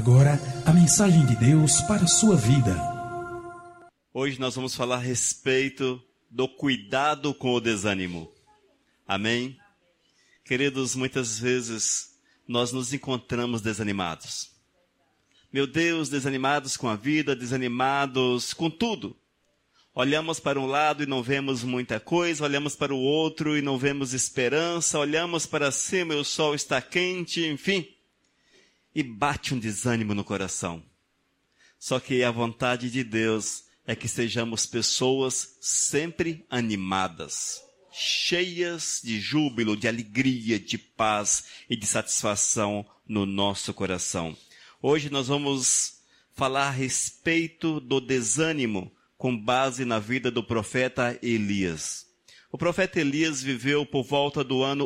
agora a mensagem de Deus para a sua vida. Hoje nós vamos falar a respeito do cuidado com o desânimo. Amém? Queridos, muitas vezes nós nos encontramos desanimados. Meu Deus, desanimados com a vida, desanimados com tudo. Olhamos para um lado e não vemos muita coisa, olhamos para o outro e não vemos esperança, olhamos para cima e o sol está quente, enfim. E bate um desânimo no coração. Só que a vontade de Deus é que sejamos pessoas sempre animadas, cheias de júbilo, de alegria, de paz e de satisfação no nosso coração. Hoje nós vamos falar a respeito do desânimo com base na vida do profeta Elias. O profeta Elias viveu por volta do ano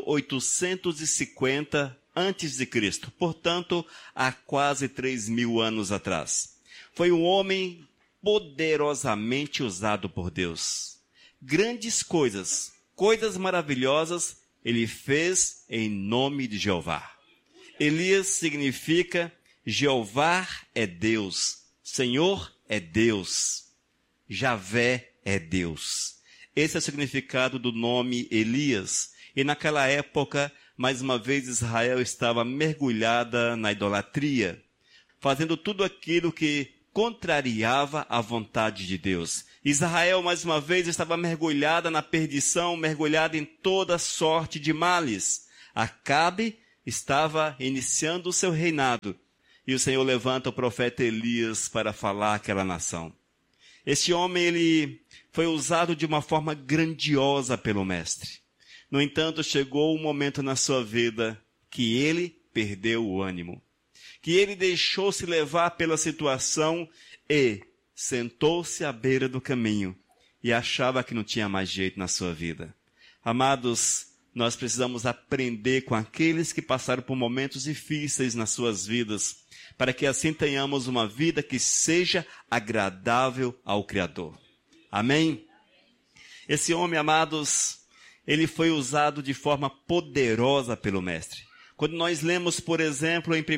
850 a.C., portanto, há quase 3.000 anos atrás. Foi um homem poderosamente usado por Deus. Grandes coisas, coisas maravilhosas, ele fez em nome de Jeová. Elias significa Jeová é Deus, Senhor é Deus, Javé é Deus. Esse é o significado do nome Elias. E naquela época, mais uma vez, Israel estava mergulhada na idolatria, fazendo tudo aquilo que contrariava a vontade de Deus. Israel, mais uma vez, estava mergulhada na perdição, mergulhada em toda sorte de males. Acabe estava iniciando o seu reinado. E o Senhor levanta o profeta Elias para falar àquela nação. Este homem, ele foi usado de uma forma grandiosa pelo Mestre. No entanto, chegou um momento na sua vida que ele perdeu o ânimo. Que ele deixou-se levar pela situação e sentou-se à beira do caminho e achava que não tinha mais jeito na sua vida. Amados, nós precisamos aprender com aqueles que passaram por momentos difíceis nas suas vidas, para que assim tenhamos uma vida que seja agradável ao Criador. Amém? Esse homem, amados, ele foi usado de forma poderosa pelo Mestre. Quando nós lemos, por exemplo, em 1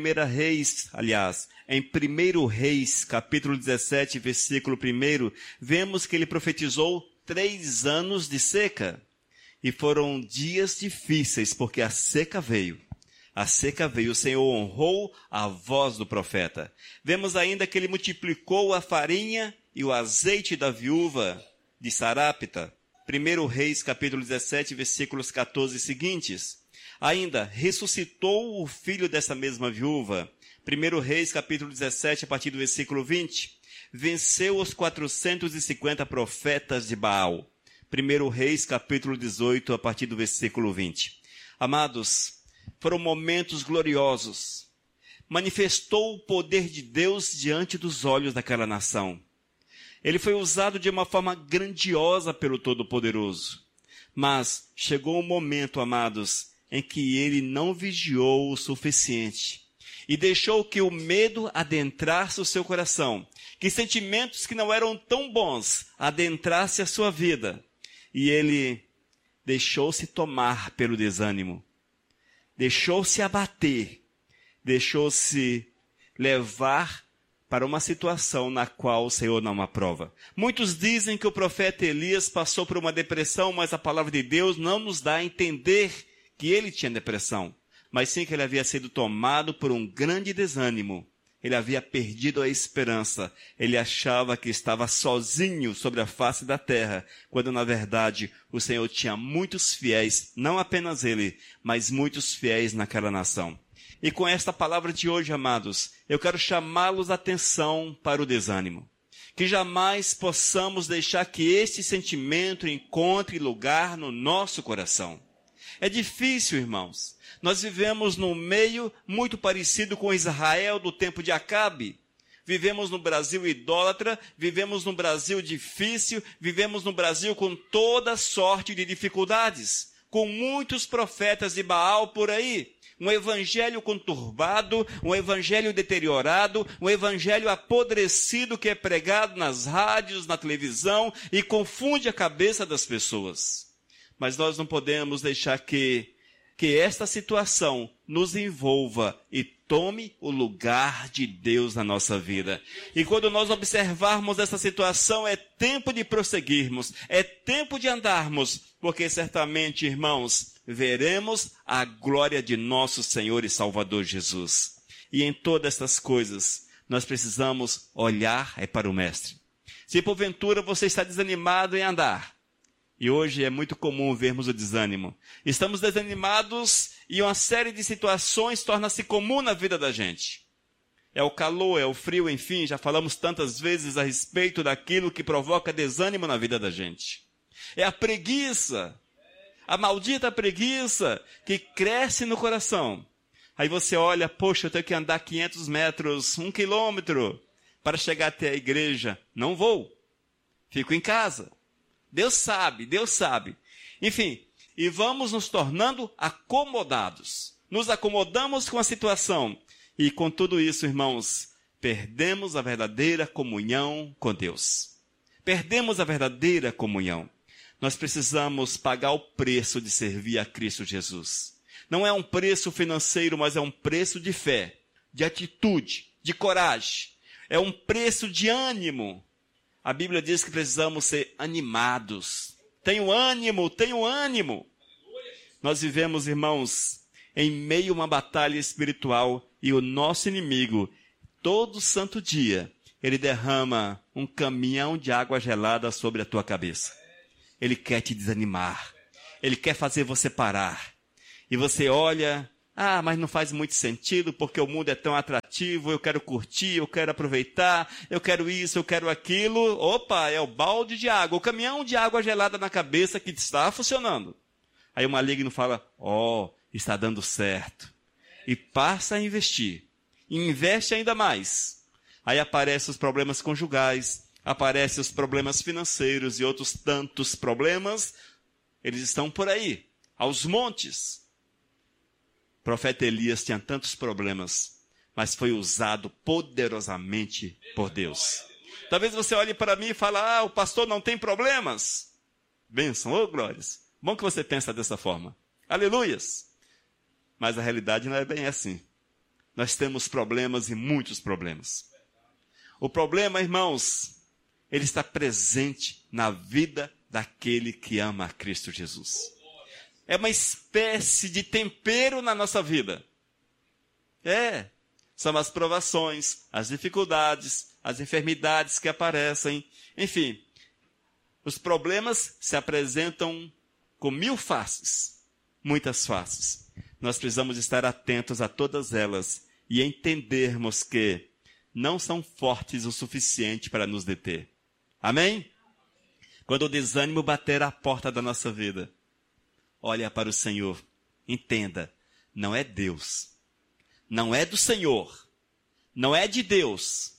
Reis, capítulo 17, versículo 1, vemos que ele profetizou 3 anos de seca. E foram dias difíceis, porque a seca veio. A seca veio, o Senhor honrou a voz do profeta. Vemos ainda que ele multiplicou a farinha e o azeite da viúva de Sarapta. 1 Reis, capítulo 17, versículos 14 seguintes. Ainda, ressuscitou o filho dessa mesma viúva. 1 Reis, capítulo 17, a partir do versículo 20. Venceu os 450 profetas de Baal. 1 Reis, capítulo 18, a partir do versículo 20. Amados, foram momentos gloriosos. Manifestou o poder de Deus diante dos olhos daquela nação. Ele foi usado de uma forma grandiosa pelo Todo-Poderoso. Mas chegou um momento, amados, em que ele não vigiou o suficiente. E deixou que o medo adentrasse o seu coração. Que sentimentos que não eram tão bons adentrasse a sua vida. E ele deixou-se tomar pelo desânimo. Deixou-se abater, deixou-se levar para uma situação na qual o Senhor não aprova. Muitos dizem que o profeta Elias passou por uma depressão, mas a palavra de Deus não nos dá a entender que ele tinha depressão, mas sim que ele havia sido tomado por um grande desânimo. Ele havia perdido a esperança. Ele achava que estava sozinho sobre a face da terra, quando na verdade o Senhor tinha muitos fiéis, não apenas ele, mas muitos fiéis naquela nação. E com esta palavra de hoje, amados, eu quero chamá-los a atenção para o desânimo. Que jamais possamos deixar que este sentimento encontre lugar no nosso coração. É difícil, irmãos. Nós vivemos num meio muito parecido com Israel do tempo de Acabe. Vivemos no Brasil idólatra, vivemos no Brasil difícil, vivemos no Brasil com toda sorte de dificuldades, com muitos profetas de Baal por aí. Um evangelho conturbado, um evangelho deteriorado, um evangelho apodrecido que é pregado nas rádios, na televisão e confunde a cabeça das pessoas. Mas nós não podemos deixar que esta situação nos envolva e tome o lugar de Deus na nossa vida. E quando nós observarmos essa situação, é tempo de prosseguirmos, é tempo de andarmos, porque certamente, irmãos, veremos a glória de nosso Senhor e Salvador Jesus. E em todas estas coisas, nós precisamos olhar para o Mestre. Se porventura você está desanimado em andar, e hoje é muito comum vermos o desânimo. Estamos desanimados e uma série de situações torna-se comum na vida da gente. É o calor, é o frio, enfim, já falamos tantas vezes a respeito daquilo que provoca desânimo na vida da gente. É a preguiça, a maldita preguiça que cresce no coração. Aí você olha, poxa, eu tenho que andar 500 metros, 1 quilômetro para chegar até a igreja. Não vou, fico em casa. Deus sabe. Enfim, e vamos nos tornando acomodados. Nos acomodamos com a situação. E com tudo isso, irmãos, perdemos a verdadeira comunhão com Deus. Perdemos a verdadeira comunhão. Nós precisamos pagar o preço de servir a Cristo Jesus. Não é um preço financeiro, mas é um preço de fé, de atitude, de coragem. É um preço de ânimo. A Bíblia diz que precisamos ser animados. Tenho ânimo. Nós vivemos, irmãos, em meio a uma batalha espiritual e o nosso inimigo, todo santo dia, ele derrama um caminhão de água gelada sobre a tua cabeça. Ele quer te desanimar. Ele quer fazer você parar. E você olha, mas não faz muito sentido porque o mundo é tão atrativo, eu quero curtir, eu quero aproveitar, eu quero isso, eu quero aquilo. Opa, é o balde de água, o caminhão de água gelada na cabeça que está funcionando. Aí o maligno fala, está dando certo. E passa a investir. E investe ainda mais. Aí aparecem os problemas conjugais, aparecem os problemas financeiros e outros tantos problemas. Eles estão por aí, aos montes. O profeta Elias tinha tantos problemas, mas foi usado poderosamente por Deus. Talvez você olhe para mim e fale, o pastor não tem problemas. Bênção, glórias. Bom que você pensa dessa forma. Aleluias. Mas a realidade não é bem assim. Nós temos problemas e muitos problemas. O problema, irmãos, ele está presente na vida daquele que ama a Cristo Jesus. É uma espécie de tempero na nossa vida. São as provações, as dificuldades, as enfermidades que aparecem. Enfim, os problemas se apresentam com 1000 faces, muitas faces. Nós precisamos estar atentos a todas elas e entendermos que não são fortes o suficiente para nos deter. Amém? Quando o desânimo bater à porta da nossa vida, olha para o Senhor, entenda, não é Deus, não é do Senhor, não é de Deus.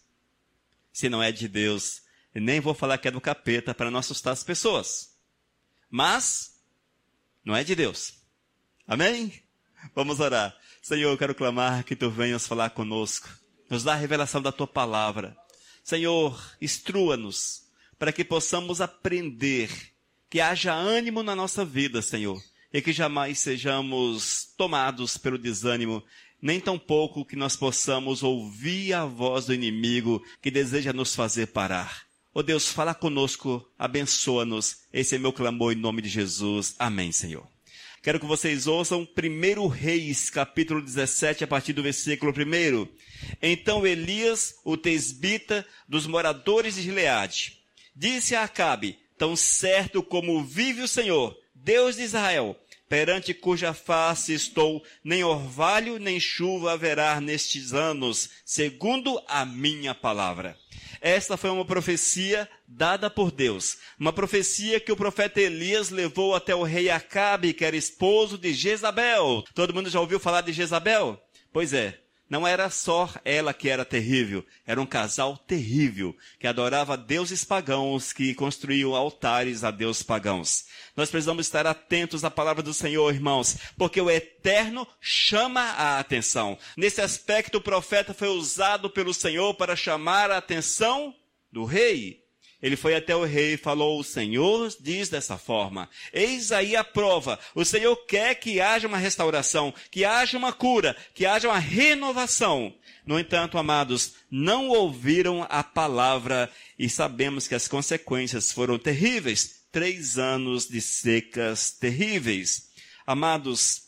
Se não é de Deus, eu nem vou falar que é do capeta para não assustar as pessoas. Mas, não é de Deus. Amém? Vamos orar. Senhor, eu quero clamar que Tu venhas falar conosco, nos dá a revelação da Tua palavra. Senhor, instrua-nos para que possamos aprender, que haja ânimo na nossa vida, Senhor, e que jamais sejamos tomados pelo desânimo, nem tampouco que nós possamos ouvir a voz do inimigo que deseja nos fazer parar. Ó Deus, fala conosco, abençoa-nos. Esse é meu clamor em nome de Jesus. Amém, Senhor. Quero que vocês ouçam 1 Reis, capítulo 17, a partir do versículo 1. Então Elias, o tesbita dos moradores de Gileade, disse a Acabe, tão certo como vive o Senhor, Deus de Israel, perante cuja face estou, nem orvalho nem chuva haverá nestes anos, segundo a minha palavra. Esta foi uma profecia dada por Deus, uma profecia que o profeta Elias levou até o rei Acabe, que era esposo de Jezabel. Todo mundo já ouviu falar de Jezabel? Pois é. Não era só ela que era terrível, era um casal terrível, que adorava deuses pagãos, que construíam altares a deuses pagãos. Nós precisamos estar atentos à palavra do Senhor, irmãos, porque o Eterno chama a atenção. Nesse aspecto, o profeta foi usado pelo Senhor para chamar a atenção do rei. Ele foi até o rei e falou: o Senhor diz dessa forma, eis aí a prova, o Senhor quer que haja uma restauração, que haja uma cura, que haja uma renovação. No entanto, amados, não ouviram a palavra e sabemos que as consequências foram terríveis. 3 anos de secas terríveis. Amados,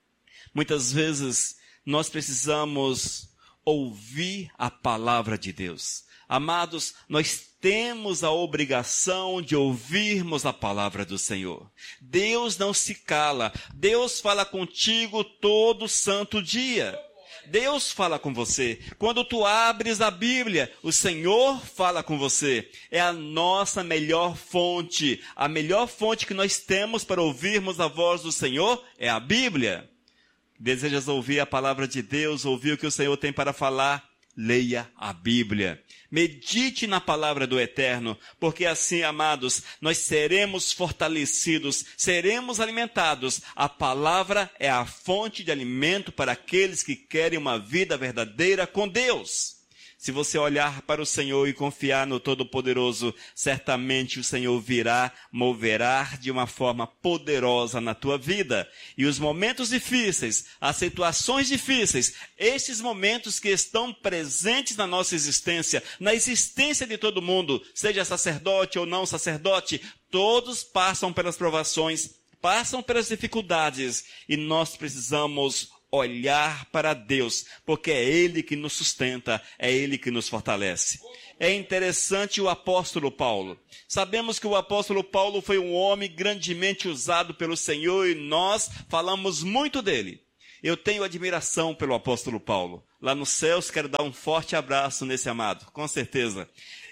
muitas vezes nós precisamos ouvir a palavra de Deus. Amados, nós temos a obrigação de ouvirmos a palavra do Senhor. Deus não se cala. Deus fala contigo todo santo dia. Deus fala com você. Quando tu abres a Bíblia, o Senhor fala com você. É a nossa melhor fonte. A melhor fonte que nós temos para ouvirmos a voz do Senhor é a Bíblia. Desejas ouvir a palavra de Deus, ouvir o que o Senhor tem para falar? Leia a Bíblia. Medite na palavra do Eterno, porque assim, amados, nós seremos fortalecidos, seremos alimentados. A palavra é a fonte de alimento para aqueles que querem uma vida verdadeira com Deus. Se você olhar para o Senhor e confiar no Todo-Poderoso, certamente o Senhor virá, moverá de uma forma poderosa na tua vida. E os momentos difíceis, as situações difíceis, estes momentos que estão presentes na nossa existência, na existência de todo mundo, seja sacerdote ou não sacerdote, todos passam pelas provações, passam pelas dificuldades, e nós precisamos olhar para Deus, porque é Ele que nos sustenta, é Ele que nos fortalece. É interessante o apóstolo Paulo. Sabemos que o apóstolo Paulo foi um homem grandemente usado pelo Senhor e nós falamos muito dele. Eu tenho admiração pelo apóstolo Paulo. Lá nos céus quero dar um forte abraço nesse amado, com certeza.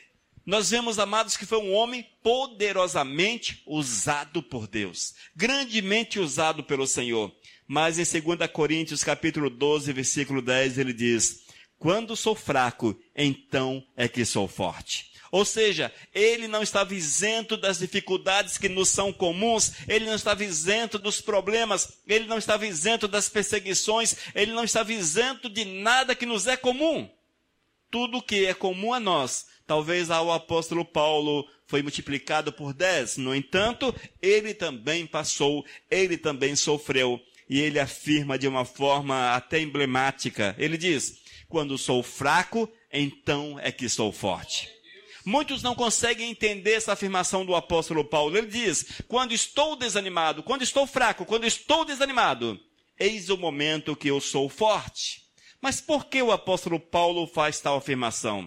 Nós vemos, amados, que foi um homem poderosamente usado por Deus, grandemente usado pelo Senhor. Mas em 2 Coríntios, capítulo 12, versículo 10, ele diz: quando sou fraco, então é que sou forte. Ou seja, ele não estava isento das dificuldades que nos são comuns, ele não estava isento dos problemas, ele não estava isento das perseguições, ele não estava isento de nada que nos é comum. Tudo que é comum a nós, talvez ao apóstolo Paulo, foi multiplicado por 10. No entanto, ele também passou, ele também sofreu. E ele afirma de uma forma até emblemática. Ele diz: quando sou fraco, então é que sou forte. Muitos não conseguem entender essa afirmação do apóstolo Paulo. Ele diz: quando estou desanimado, quando estou fraco, quando estou desanimado, eis o momento que eu sou forte. Mas por que o apóstolo Paulo faz tal afirmação?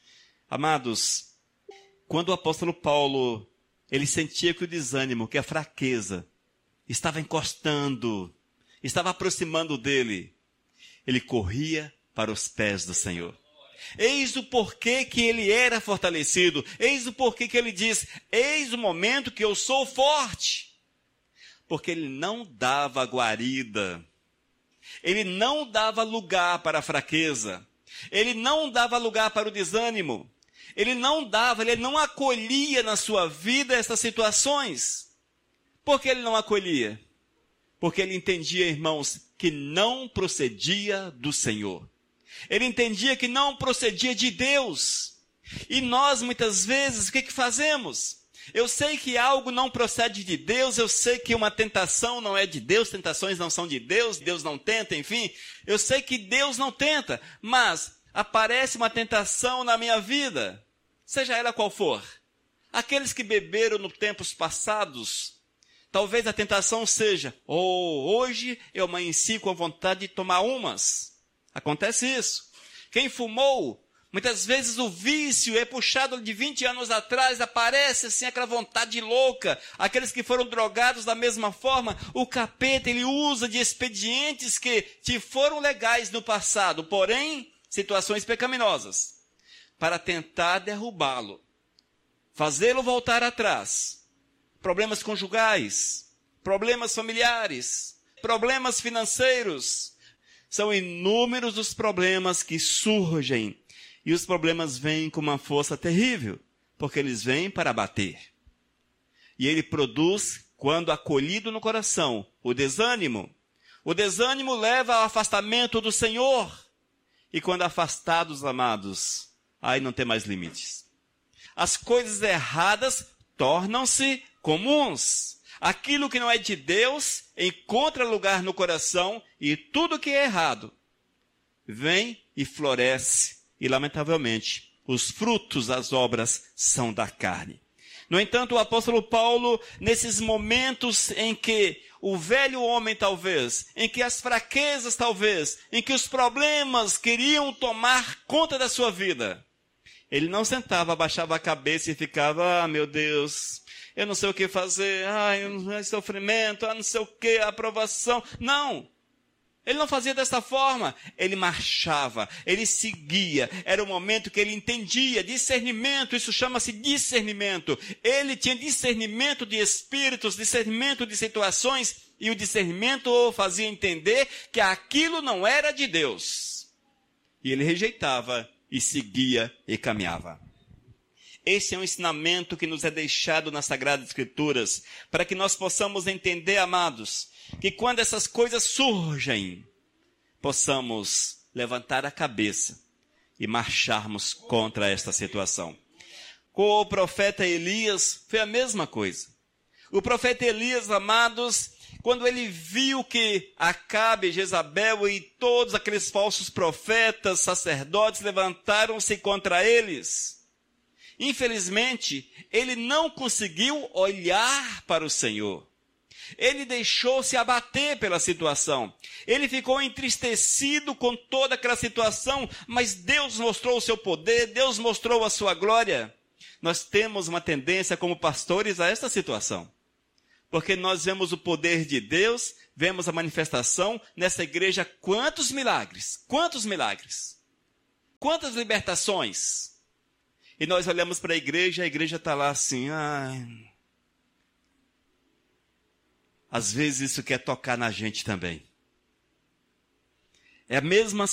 Amados, quando o apóstolo Paulo, ele sentia que o desânimo, que a fraqueza, estava encostando, estava aproximando dele, ele corria para os pés do Senhor. Eis o porquê que ele era fortalecido, eis o porquê que ele diz: eis o momento que eu sou forte. Porque ele não dava guarida, ele não dava lugar para a fraqueza, ele não dava lugar para o desânimo, ele não acolhia na sua vida essas situações. Por que ele não acolhia? Porque ele entendia, irmãos, que não procedia do Senhor. Ele entendia que não procedia de Deus. E nós, muitas vezes, o que fazemos? Eu sei que algo não procede de Deus, eu sei que uma tentação não é de Deus, tentações não são de Deus, Deus não tenta, enfim. Eu sei que Deus não tenta, mas aparece uma tentação na minha vida, seja ela qual for. Aqueles que beberam nos tempos passados, talvez a tentação seja: hoje eu amanheci com a vontade de tomar umas. Acontece isso. Quem fumou, muitas vezes o vício é puxado de 20 anos atrás, aparece assim aquela vontade louca. Aqueles que foram drogados da mesma forma, o capeta, ele usa de expedientes que te foram legais no passado, porém, situações pecaminosas, para tentar derrubá-lo, fazê-lo voltar atrás. Problemas conjugais, problemas familiares, problemas financeiros. São inúmeros os problemas que surgem. E os problemas vêm com uma força terrível, porque eles vêm para bater. E ele produz, quando acolhido no coração, o desânimo. O desânimo leva ao afastamento do Senhor. E quando afastados, amados, aí não tem mais limites. As coisas erradas tornam-se comuns. Aquilo que não é de Deus encontra lugar no coração e tudo que é errado vem e floresce. E, lamentavelmente, os frutos das obras são da carne. No entanto, o apóstolo Paulo, nesses momentos em que o velho homem talvez, em que as fraquezas talvez, em que os problemas queriam tomar conta da sua vida, ele não sentava, abaixava a cabeça e ficava, meu Deus, eu não sei o que fazer, sofrimento, não sei o que, aprovação. Não! Ele não fazia dessa forma, ele marchava, ele seguia, era o momento que ele entendia, discernimento, isso chama-se discernimento. Ele tinha discernimento de espíritos, discernimento de situações, e o discernimento o fazia entender que aquilo não era de Deus. E ele rejeitava, e seguia, e caminhava. Esse é um ensinamento que nos é deixado nas Sagradas Escrituras, para que nós possamos entender, amados, que quando essas coisas surgem, possamos levantar a cabeça e marcharmos contra esta situação. Com o profeta Elias, foi a mesma coisa. O profeta Elias, amados, quando ele viu que Acabe, Jezabel e todos aqueles falsos profetas, sacerdotes, levantaram-se contra eles, infelizmente, ele não conseguiu olhar para o Senhor. Ele deixou-se abater pela situação. Ele ficou entristecido com toda aquela situação, mas Deus mostrou o seu poder, Deus mostrou a sua glória. Nós temos uma tendência como pastores a esta situação. Porque nós vemos o poder de Deus, vemos a manifestação nessa igreja. Quantos milagres, quantas libertações. E nós olhamos para a igreja está lá assim, Às vezes isso quer tocar na gente também. É a mesma